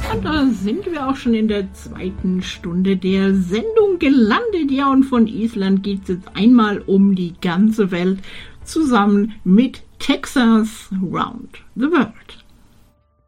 Und da sind wir auch schon in der zweiten Stunde der Sendung gelandet. Ja, und von Island geht es jetzt einmal um die ganze Welt zusammen mit Texas Round the World.